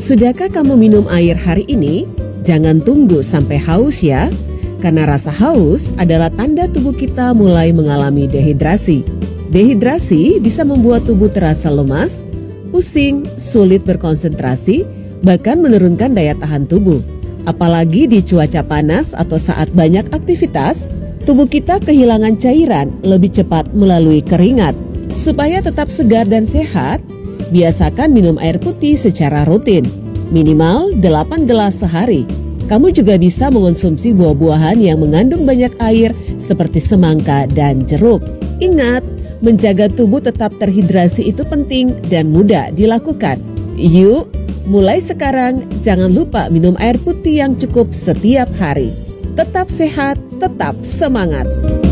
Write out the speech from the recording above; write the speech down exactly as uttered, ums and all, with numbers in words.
Sudahkah kamu minum air hari ini? Jangan tunggu sampai haus ya, karena rasa haus adalah tanda tubuh kita mulai mengalami dehidrasi. Dehidrasi bisa membuat tubuh terasa lemas, pusing, sulit berkonsentrasi, bahkan menurunkan daya tahan tubuh. Apalagi di cuaca panas atau saat banyak aktivitas, tubuh kita kehilangan cairan lebih cepat melalui keringat. Supaya tetap segar dan sehat, biasakan minum air putih secara rutin, minimal delapan gelas sehari. Kamu juga bisa mengonsumsi buah-buahan yang mengandung banyak air seperti semangka dan jeruk. Ingat, menjaga tubuh tetap terhidrasi itu penting dan mudah dilakukan. Yuk, mulai sekarang jangan lupa minum air putih yang cukup setiap hari. Tetap sehat, tetap semangat.